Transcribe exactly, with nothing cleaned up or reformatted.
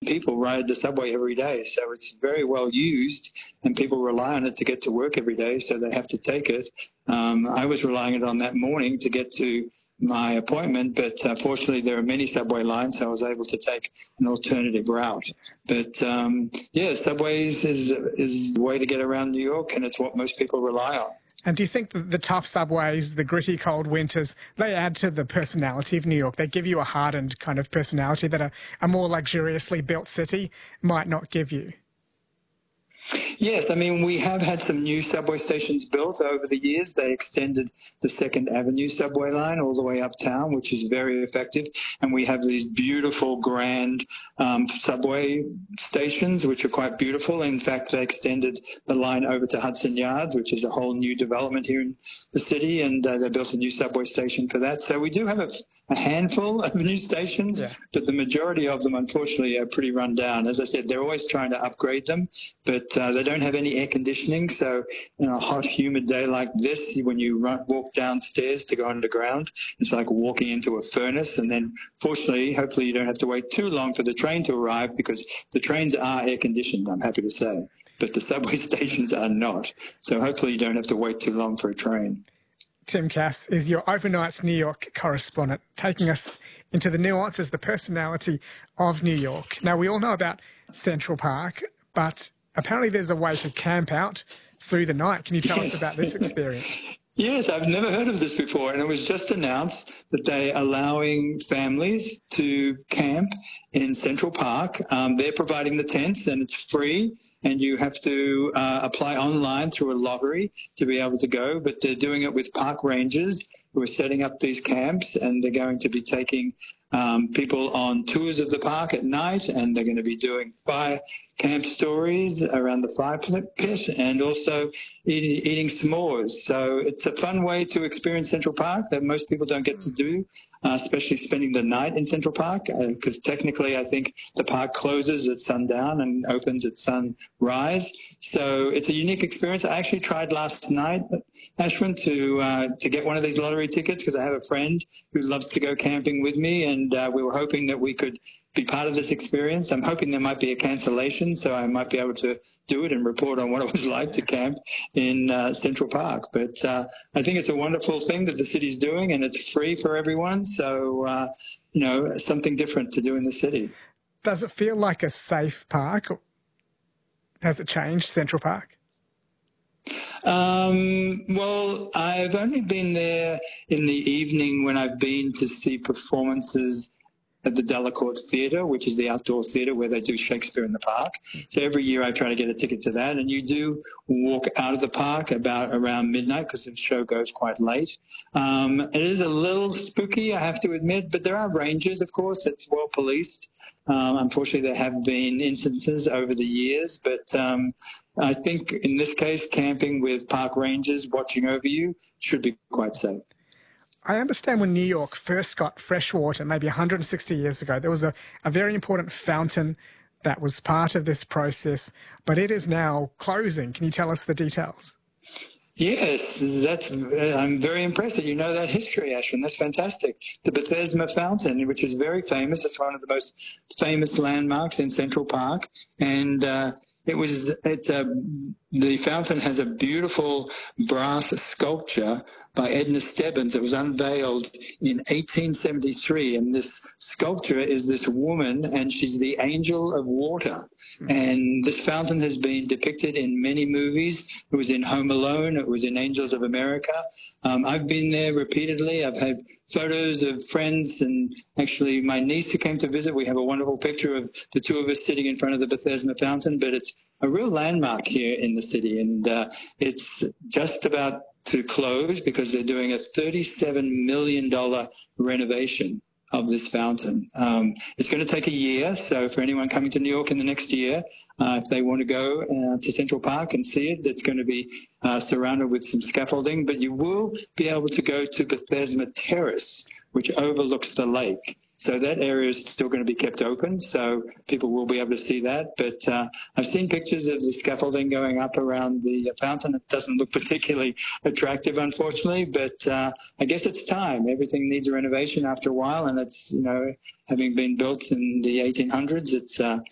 people ride the subway every day. So it's very well used, and people rely on it to get to work every day, so they have to take it. Um, I was relying on it on that morning to get to my appointment, but uh, fortunately there are many subway lines, so I was able to take an alternative route. But um, yeah, subways is, is the way to get around New York, and it's what most people rely on. And do you think that the tough subways, the gritty cold winters, they add to the personality of New York? They give you a hardened kind of personality that a, a more luxuriously built city might not give you? Yes, I mean, we have had some new subway stations built over the years. They extended the Second Avenue subway line all the way uptown, which is very effective. And we have these beautiful, grand um, subway stations, which are quite beautiful. In fact, they extended the line over to Hudson Yards, which is a whole new development here in the city, and uh, they built a new subway station for that. So we do have a, a handful of new stations, yeah. but the majority of them, unfortunately, are pretty run down. As I said, they're always trying to upgrade them, but Uh, they don't have any air conditioning, so in a hot, humid day like this, when you run, walk downstairs to go underground, it's like walking into a furnace. And then, fortunately, hopefully you don't have to wait too long for the train to arrive, because the trains are air conditioned, I'm happy to say, but the subway stations are not. So hopefully you don't have to wait too long for a train. Tim Cass is your Overnights New York correspondent, taking us into the nuances, the personality of New York. Now, we all know about Central Park, but apparently there's a way to camp out through the night. Can you tell yes. us about this experience? Yes, I've never heard of this before, and it was just announced that they're allowing families to camp in Central Park. Um, they're providing the tents, and it's free, and you have to uh, apply online through a lottery to be able to go, but they're doing it with park rangers who are setting up these camps, and they're going to be taking um, people on tours of the park at night, and they're going to be doing fire camp stories around the fire pit, and also eating, eating s'mores. So it's a fun way to experience Central Park that most people don't get to do, uh, especially spending the night in Central Park, because uh, technically I think the park closes at sundown and opens at sunrise. So it's a unique experience. I actually tried last night, Ashwin, to uh, to get one of these lottery tickets, because I have a friend who loves to go camping with me, and uh, we were hoping that we could be part of this experience. I'm hoping there might be a cancellation, so I might be able to do it and report on what it was like to camp in uh, Central Park. But uh, I think it's a wonderful thing that the city's doing, and it's free for everyone. So, uh, you know, something different to do in the city. Does it feel like a safe park? Has it changed, Central Park? Um, well, I've only been there in the evening when I've been to see performances at the Delacorte Theatre, which is the outdoor theatre where they do Shakespeare in the Park. So every year I try to get a ticket to that, and you do walk out of the park about around midnight, because the show goes quite late. Um, it is a little spooky, I have to admit, but there are rangers, of course. It's well policed. Um, unfortunately, there have been instances over the years, but um, I think in this case, camping with park rangers watching over you should be quite safe. I understand when New York first got fresh water, maybe one hundred sixty years ago, there was a, a very important fountain that was part of this process, but it is now closing. Can you tell us the details? Yes, that's. I'm very impressed that you know that history, Ashwin. That's fantastic. The Bethesda Fountain, which is very famous, it's one of the most famous landmarks in Central Park, and uh, it was. It's a. The fountain has a beautiful brass sculpture by Edna Stebbins. It was unveiled in eighteen seventy-three, and this sculpture is this woman, and she's the angel of water. Mm-hmm. And this fountain has been depicted in many movies. It was in Home Alone. It was in Angels of America. Um, I've been there repeatedly. I've had photos of friends, and actually my niece who came to visit, we have a wonderful picture of the two of us sitting in front of the Bethesda Fountain, but it's a real landmark here in the city, and uh, it's just about to close because they're doing a thirty-seven million dollars renovation of this fountain. Um, it's going to take a year, so for anyone coming to New York in the next year, uh, if they want to go uh, to Central Park and see it, it's going to be uh, surrounded with some scaffolding, but you will be able to go to Bethesda Terrace, which overlooks the lake. So that area is still going to be kept open, so people will be able to see that. But uh, I've seen pictures of the scaffolding going up around the fountain. It doesn't look particularly attractive, unfortunately, but uh, I guess it's time. Everything needs a renovation after a while, and it's, you know, having been built in the eighteen hundreds, it's uh,